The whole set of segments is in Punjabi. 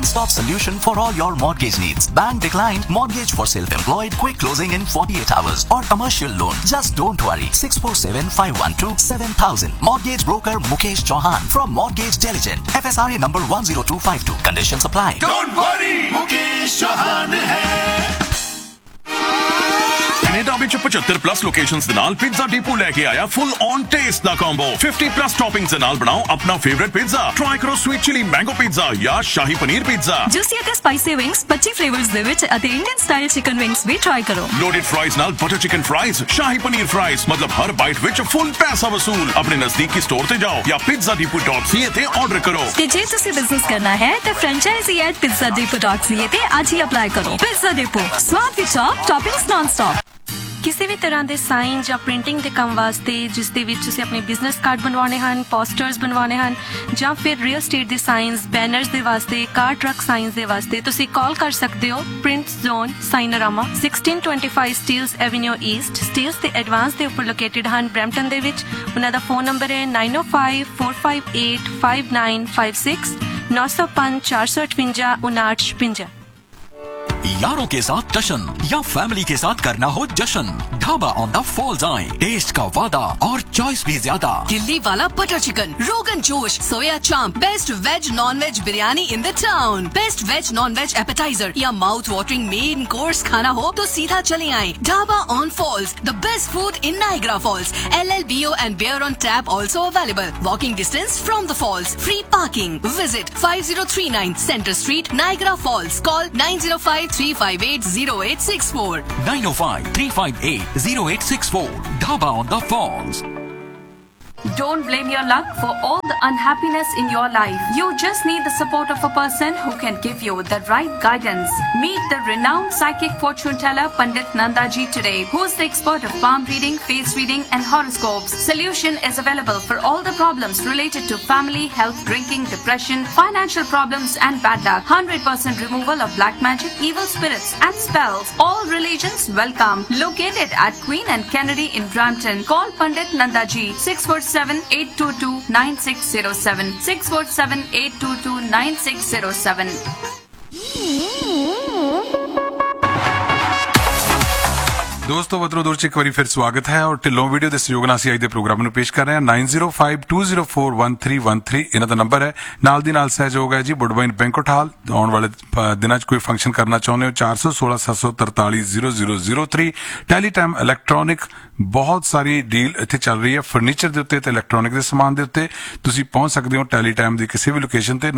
one-stop solution for all your mortgage needs. Bank declined, mortgage for self-employed, quick closing in 48 hours, or commercial loan. Just don't worry. 647-512-7000. Mortgage broker Mukesh Chauhan from Mortgage Diligent. FSRA number 10252. Conditions apply. Don't worry, Mukesh Chauhan hai. Canada ਵਿੱਚ 75 ਪਲੱਸ ਲੋਕੇਸ਼ਨਸ ਦੇ ਨਾਲ ਪੀਜ਼ਾ ਡੀਪੂ ਲੈ ਕੇ ਆਇਆ full on taste the combo 50 plus ਟੌਪਿੰਗਸ ਦੇ ਨਾਲ ਬਣਾਓ ਆਪਣਾ ਫੇਵਰਿਟ ਪੀਜ਼ਾ ਟਰਾਈ ਕਰੋ ਸਵੀਟ ਚਿਲੀ ਮੈਂਗੋ ਪੀਜ਼ਾ ਜਾਂ ਸ਼ਾਹੀ ਪਨੀਰ ਪੀਜ਼ਾ ਜੂਸੀ ਅਤੇ ਸਪਾਈਸੀ ਵਿੰਗਸ 25 ਫਲੇਵਰਸ ਦੇ ਵਿੱਚ ਅਤੇ ਇੰਡੀਅਨ ਸਟਾਈਲ ਚਿਕਨ ਵਿੰਗਸ ਵੀ ਟਰਾਈ ਕਰੋ ਲੋਡਡ ਫਰਾਈਜ਼ ਨਾਲ butter chicken fries shahi paneer fries ਮਤਲਬ ਹਰ ਬਾਈਟ ਵਿੱਚ ਫੁੱਲ ਪੈਸਾ ਵਸੂਲ ਆਪਣੇ ਨਜ਼ਦੀਕੀ ਸਟੋਰ ਤੇ ਜਾਓ ਜਾਂ pizzadepot.ca ਤੇ ਆਰਡਰ ਕਰੋ ਤੇ ਜੇ ਤੁਸੀਂ ਬਿਜ਼ਨਸ ਕਰਨਾ ਹੈ ਤਾਂ ਫਰੈਂਚਾਈਜ਼ੀ ਐਟ pizzadepot.ca ਤੇ ਅੱਜ ਹੀ ਅਪਲਾਈ ਕਰੋ ਪਿਜ਼ਾ ਡੇਪੋ ਸਵਾਦ ਦੀ ਟੌਪ ਟੌਪਿੰਗਸ ਨਾਨ ਸਟਾਪ ਕਿਸੇ ਵੀ ਤਰ੍ਹਾਂ ਦੇ ਸਾਈਨ ਜਾਂ ਪ੍ਰਿੰਟਿੰਗ ਦੇ ਕੰਮ ਵਾਸਤੇ ਜਿਸ ਦੇ ਵਿੱਚ ਤੁਸੀਂ ਆਪਣੇ ਬਿਜ਼ਨਸ ਕਾਰਡ ਬਣਵਾਉਣੇ ਹਨ ਪੋਸਟਰਸ ਬਣਵਾਉਣੇ ਹਨ ਜਾਂ ਫਿਰ ਰੀਅਲ ਸਟੇਟ ਦੇ ਸਾਈਨਸ ਬੈਨਰਸ ਦੇ ਵਾਸਤੇ ਕਾਰ ਟਰੱਕ ਸਾਈਨਸ ਦੇ ਵਾਸਤੇ ਤੁਸੀਂ ਕਾਲ ਕਰ ਸਕਦੇ ਹੋ print zone ਸਾਈਨਰਾਮਾ 1625 Steeles avenue East Steeles ਦੇ ਐਡਵਾਂਸ ਦੇ ਉੱਪਰ ਲੋਕੇਟਡ ਹਨ ਬਰੈਂਪਟਨ ਦੇ ਵਿੱਚ ਉਹਨਾਂ ਦਾ ਫੋਨ ਨੰਬਰ ਹੈ 9054585956 905 458 5956 यारों के साथ जश्न या फैमिली के साथ करना हो जश्न ढाबा ऑन द फॉल्स आए टेस्ट का वादा और चॉइस भी ज्यादा दिल्ली वाला butter chicken rogan josh soya chaap best veg non veg biryani in the town best veg non veg appetiser या माउथ वाटरिंग मेन कोर्स खाना हो तो सीधा चले आए dhaba on false the best food in Niagara Falls LLBO and beer on tap also available walking distance from the falls free parking visit 5039 Center Street Niagara Falls call 905-358-0864 905-358-0864 Dhaba on the Falls. Don't blame your luck for all the unhappiness in your life. You just need the support of a person who can give you the right guidance. Meet the renowned psychic fortune teller Pandit Nandaji today, who is the expert of palm reading, face reading and horoscopes. Solution is available for all the problems related to family, health, drinking, depression, financial problems and bad luck. 100% removal of black magic, evil spirits and spells. All religions welcome. Located at Queen and Kennedy in Brampton. Call Pandit Nandaji 647-822-9607 647-822-9607 ਦੋਸਤੋ ਵਤਰੋ ਦੂਰ ਚ ਇੱਕ ਵਾਰੀ ਫਿਰ ਸਵਾਗਤ ਹੈ ਔਰ ਢਿੱਲੋਂ ਵੀਡੀਓ ਦੇ ਸਹਿਯੋਗ ਨਾਲ ਅਸੀਂ ਅੱਜ ਦੇ ਪ੍ਰੋਗਰਾਮ ਨੂੰ ਪੇਸ਼ ਕਰ ਰਹੇ ਹਾਂ 9052041313 ਇਹਨਾਂ ਦਾ ਨੰਬਰ ਹੈ ਨਾਲ ਦੀ ਨਾਲ ਸਹਿਯੋਗ ਹੈ ਜੀ ਵੁੱਡਬਾਈਨ ਬੈਂਕਟ ਹਾਲ ਆਉਣ ਵਾਲੇ ਦਿਨਾਂ 'ਚ ਕੋਈ ਫੰਕਸ਼ਨ ਕਰਨਾ ਚਾਹੁੰਦੇ ਹੋ 416-743-0003 ਟੈਲੀਟਾਈਮ ਇਲੈਕਟ੍ਰੋਨਿਕ ਬਹੁਤ ਸਾਰੀ ਡੀਲ ਇੱਥੇ ਚੱਲ ਰਹੀ ਹੈ ਫਰਨੀਚਰ ਦੇ ਉੱਤੇ ਤੇ ਇਲੈਕਟ੍ਰੋਨਿਕ ਦੇ ਸਮਾਨ ਦੇ ਉੱਤੇ ਤੁਸੀਂ ਪਹੁੰਚ ਸਕਦੇ ਹੋ ਟੈਲੀਟਾਈਮ ਦੀ ਕਿਸੇ ਵੀ ਲੋਕੇਸ਼ਨ ਤੇ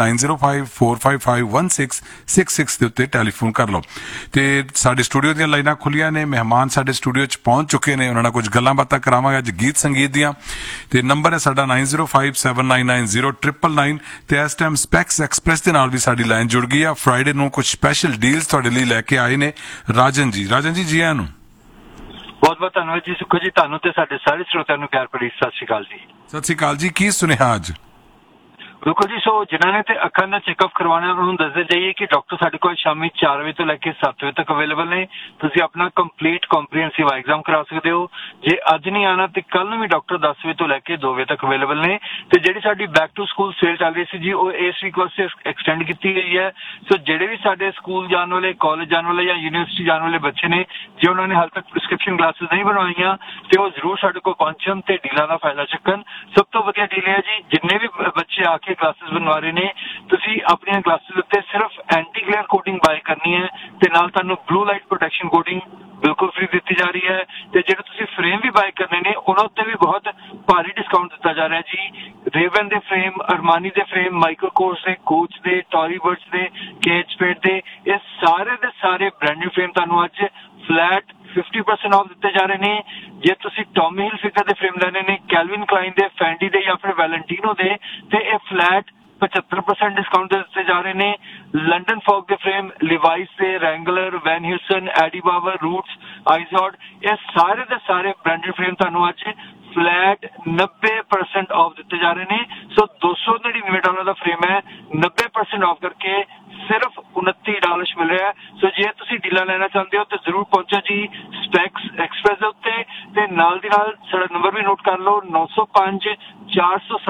9054551666 ਦੇ ਉੱਤੇ ਟੈਲੀਫੋਨ ਕਰ ਲਓ ਤੇ ਸਾਡੇ ਸਟੂਡੀਓ ਦੀਆਂ ਲਾਈਨਾਂ ਖੁੱਲੀਆਂ ਨੇ ਮਹਿਮਾਨ ਸਾਡੇ ਸਟੂਡੀਓ 'ਚ ਪਹੁੰਚ ਚੁੱਕੇ ਨੇ ਉਹਨਾਂ ਨਾਲ ਕੁਝ ਗੱਲਾਂ ਬਾਤਾਂ ਕਰਾਵਾਂਗੇ ਅੱਜ ਗੀਤ ਸੰਗੀਤ ਦੀਆਂ ਤੇ ਨੰਬਰ ਹੈ ਸਾਡਾ 9057990999 ਤੇ ਇਸ ਟਾਈਮ ਸਪੈਕਸ ਐਕਸਪ੍ਰੈਸ ਦੇ ਨਾਲ ਵੀ ਸਾਡੀ ਲਾਈਨ ਜੁੜ ਗਈ ਆ ਫਰਾਈਡੇ ਨੂੰ ਕੁਝ ਸਪੈਸ਼ਲ ਡੀਲਸ ਤੁਹਾਡੇ ਲਈ ਲੈ ਕੇ ਆਏ ਨੇ ਰਾਜਨ ਜੀ ਜੀ ਆਇਆਂ ਨੂੰ ਬਹੁਤ ਬਹੁਤ ਧੰਨਵਾਦ ਜੀ ਸੁਖੋ ਜੀ ਤੁਹਾਨੂੰ ਤੇ ਸਾਡੇ ਸਾਰੇ ਸਰੋਤਿਆਂ ਨੂੰ ਪਿਆਰ ਭਰੀ ਸਤਿ ਸ਼੍ਰੀ ਅਕਾਲ ਜੀ ਕੀ ਸੁਨੇਹਾ ਅੱਜ ਬਿਲਕੁਲ ਜੀ ਸੋ ਜਿਨ੍ਹਾਂ ਨੇ ਤੇ ਅੱਖਾਂ ਦਾ ਚੈੱਕਅਪ ਕਰਵਾਉਣਾ ਉਹਨਾਂ ਨੂੰ ਦੱਸਦੇ ਜਾਈਏ ਕਿ ਡਾਕਟਰ ਸਾਡੇ ਕੋਲ ਸ਼ਾਮੀ 4 ਵਜੇ ਤੋਂ ਲੈ ਕੇ 7 ਵਜੇ ਤੱਕ ਅਵੇਲੇਬਲ ਨੇ ਤੁਸੀਂ ਆਪਣਾ ਕੰਪਲੀਟ ਕੰਪਰੀਹੈਂਸਿਵ ਐਗਜ਼ਾਮ ਕਰਾ ਸਕਦੇ ਹੋ ਜੇ ਅੱਜ ਨਹੀਂ ਆਉਣਾ ਤੇ ਕੱਲ ਨੂੰ ਵੀ ਡਾਕਟਰ 10 ਵਜੇ ਤੋਂ ਲੈ ਕੇ 2 ਵਜੇ ਤੱਕ ਅਵੇਲੇਬਲ ਨੇ ਤੇ ਜਿਹੜੀ ਸਾਡੀ ਬੈਕ ਟੂ ਸਕੂਲ ਸੇਲ ਚੱਲ ਰਹੀ ਸੀ ਜੀ ਉਹ ਇਸ ਵੀਕ ਵਾਸਤੇ ਐਕਸਟੈਂਡ ਕੀਤੀ ਗਈ ਹੈ ਸੋ ਜਿਹੜੇ ਵੀ ਸਾਡੇ ਸਕੂਲ ਜਾਣ ਵਾਲੇ ਕਾਲਜ ਜਾਣ ਵਾਲੇ ਜਾਂ ਯੂਨੀਵਰਸਿਟੀ ਜਾਣ ਵਾਲੇ ਬੱਚੇ ਨੇ ਜੇ ਉਹਨਾਂ ਨੇ ਹਾਲ ਤੱਕ ਪ੍ਰਿਸਕ੍ਰਿਪਸ਼ਨ ਗਲਾਸਿਸ ਨਹੀਂ ਬਣਵਾਈਆਂ ਤੇ ਉਹ ਜ਼ਰੂਰ ਸਾਡੇ ਕੋਲ ਪਹੁੰਚਣ ਤੇ ਡੀਲਾਂ ਦਾ ਫਾਇਦਾ ਚੱਕਣ ਸਭ ਤੋਂ ਵਧੀਆ ਡੀਲ ਹੈ ਜੀ ਜਿੰਨੇ ਵੀ ਬੱਚੇ ਆ ਕੇ ਕਲਾਸਿਸ ਬਣਵਾ ਰਹੇ ਨੇ ਤੁਸੀਂ ਆਪਣੀਆਂ ਕਲਾਸਿਸ ਉੱਤੇ ਸਿਰਫ ਐਂਟੀ ਗਲੇਅਰ ਕੋਟਿੰਗ ਬਾਏ ਕਰਨੀ ਹੈ ਤੇ ਨਾਲ ਤੁਹਾਨੂੰ ਬਲੂ ਲਾਈਟ ਪ੍ਰੋਟੈਕਸ਼ਨ ਕੋਟਿੰਗ ਬਿਲਕੁਲ ਫ੍ਰੀ ਦਿੱਤੀ ਜਾ ਰਹੀ ਹੈ ਤੇ ਜਿਹੜੇ ਤੁਸੀਂ ਫਰੇਮ ਵੀ ਬਾਏ ਕਰਨੇ ਨੇ ਉਹਨਾਂ ਉੱਤੇ ਵੀ ਬਹੁਤ ਭਾਰੀ ਡਿਸਕਾਊਂਟ ਦਿੱਤਾ ਜਾ ਰਿਹਾ ਜੀ ਰੇਵਨ ਦੇ ਫਰੇਮ ਅਰਮਾਨੀ ਦੇ ਫਰੇਮ ਮਾਈਕਲ ਕੋਰਸ ਦੇ ਕੋਚ ਦੇ ਟੌਰੀ ਬਰਡਸ ਦੇ ਕੇਜ ਸਪੇਡ ਦੇ ਇਹ ਸਾਰੇ ਦੇ ਸਾਰੇ ਬ੍ਰਾਂਡ ਨਿਊ ਫਰੇਮ ਤੁਹਾਨੂੰ ਅੱਜ ਫਲੈਟ 50% ਆਫ ਦਿੱਤੇ ਜਾ ਰਹੇ ਨੇ ਜੇ ਤੁਸੀਂ ਟੌਮੀ ਹਿਲ ਫਿਗਰ ਦੇ ਫਰੇਮ ਲੈਣੇ ਨੇ ਕੈਲਵਿਨ ਕਲਾਈਨ ਦੇ ਫੈਂਡੀ ਦੇ ਜਾਂ ਫਿਰ ਵੈਲੈਂਟੀਨੋ ਦੇ ਤੇ ਇਹ ਫਲੈਟ 75% ਡਿਸਕਾਊਂਟ ਦਿੱਤੇ ਜਾ ਰਹੇ ਨੇ ਲੰਡਨ ਫੌਗ ਦੇ ਫਰੇਮ ਲਿਵਾਈਸ ਦੇ ਰੈਂਗਲਰ ਵੈਨ ਹਿਲਸਨ ਐਡੀ ਬਾਬਰ ਰੂਟਸ ਆਈਜ਼ੌਡ ਇਹ ਸਾਰੇ ਦੇ ਸਾਰੇ ਬ੍ਰਾਂਡਡ ਫਰੇਮ ਤੁਹਾਨੂੰ ਅੱਜ ਫਲੈਟ 90% ਆਫ ਦਿੱਤੇ ਜਾ ਰਹੇ ਨੇ ਸੋ $299 ਦਾ ਫਰੇਮ ਹੈ 90% ਆਫ ਕਰਕੇ ਸਿਰਫ $29 ਮਿਲ ਰਿਹਾ ਸੋ ਜੇ ਤੁਸੀਂ ਡੀਲਾਂ ਲੈਣਾ ਚਾਹੁੰਦੇ ਹੋ ਤਾਂ ਜ਼ਰੂਰ ਪਹੁੰਚੋ ਜੀ ਸਪੈਕਸ ਐਕਸਪ੍ਰੈਸ ਦੇ ਉੱਤੇ ਤੇ ਨਾਲ ਦੀ ਨਾਲ ਸਾਡਾ ਨੰਬਰ ਵੀ ਨੋਟ ਕਰ ਲਓ 905 460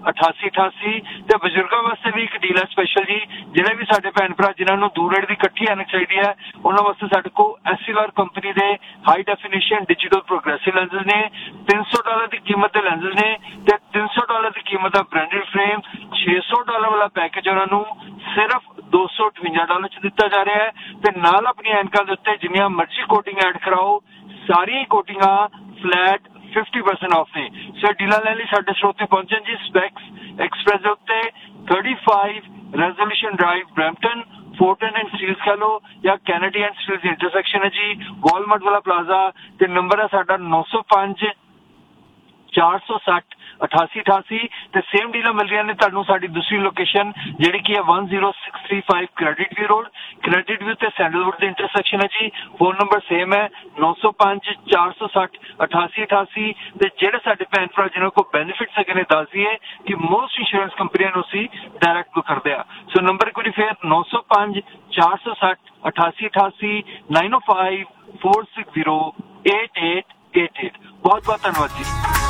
8888 ਤੇ ਬਜ਼ੁਰਗਾਂ ਵਾਸਤੇ ਵੀ ਇੱਕ ਡੀਲ ਹੈ ਸਪੈਸ਼ਲ ਜੀ। ਜਿਹੜੇ ਵੀ ਸਾਡੇ ਭੈਣ ਭਰਾ ਜਿਨ੍ਹਾਂ ਨੂੰ ਦੂਰ ਦੀ ਇਕੱਠੀ ਐਨਕ ਚਾਹੀਦੀ ਹੈ ਉਹਨਾਂ ਵਾਸਤੇ ਸਾਡੇ ਕੋਲ ਐਸਐਲਆਰ ਕੰਪਨੀ ਦੇ high definition digital progressive lenses ਨੇ। $300 ਦੀ ਕੀਮਤ ਦੇ ਲੈਂਸਸ ਨੇ ਤੇ $300 ਦੀ ਕੀਮਤ ਦਾ ਬ੍ਰਾਂਡਡ ਫਰੇਮ। $600 ਵਾਲਾ ਪੈਕੇਜ ਉਹਨਾਂ ਨੂੰ ਸਿਰਫ $258 ਚ ਦਿੱਤਾ ਜਾ ਰਿਹਾ ਹੈ ਤੇ ਨਾਲ ਆਪਣੀਆਂ ਐਨਕਾਂ ਦੇ ਉੱਤੇ ਜਿੰਨੀਆਂ ਮਰਜ਼ੀ ਕੋਟਿੰਗ ਐਡ ਕਰਾਓ ਸਾਰੀਆਂ ਕੋਟਿੰਗਾਂ ਫਲੈਟ 50% ਆਫ ਨੇ। ਸੋ ਡੀਲਾਂ ਲੈਣ ਲਈ ਸਾਡੇ ਸਰੋਤੇ ਪਹੁੰਚਣ ਜੀ ਸਪੈਕਸ ਐਕਸਪ੍ਰੈਸ ਦੇ ਉੱਤੇ 35 resolution drive Brampton ਫੋਰਟਨ and Steeles ਕਹ ਲਓ ਜਾਂ ਕੈਨੇਡੀ ਐਂਡ ਸਟੀਲਸ ਇੰਟਰਸੈਕਸ਼ਨ ਹੈ ਜੀ ਵਾਲਮਾਰਟ ਵਾਲਾ ਪਲਾਜ਼ਾ ਤੇ ਨੰਬਰ ਹੈ ਸਾਡਾ 905 460 8888 ਤੇ ਸੇਮ ਡੀਲਾਂ ਮਿਲ ਰਹੀਆਂ ਨੇ ਤੁਹਾਨੂੰ ਸਾਡੀ ਦੂਸਰੀ ਲੋਕੇਸ਼ਨ ਜਿਹੜੀ ਕਿ ਹੈ 10635 credit view road credit view ਤੇ ਸੈਂਡਲਵੁੱਡ ਦੇ ਇੰਟਰਸੈਕਸ਼ਨ ਹੈ ਜੀ। ਫੋਨ ਨੰਬਰ ਸੇਮ ਹੈ 905 460 8888 ਤੇ ਜਿਹੜੇ ਸਾਡੇ ਭੈਣ ਭਰਾ ਜਿਹਨਾਂ ਕੋਲ ਬੈਨੀਫਿਟਸ ਹੈਗੇ ਨੇ ਦੱਸ ਦਈਏ ਕਿ ਮੋਸਟ ਇੰਸ਼ੋਰੈਂਸ ਕੰਪਨੀਆਂ ਨੂੰ ਅਸੀਂ ਡਾਇਰੈਕਟ ਬੁੱਕ ਕਰਦੇ ਆ। ਸੋ ਨੰਬਰ ਇੱਕ ਵਾਰੀ ਫੇਰ 905 460 8888 905 460 8888। ਬਹੁਤ ਬਹੁਤ ਧੰਨਵਾਦ ਜੀ।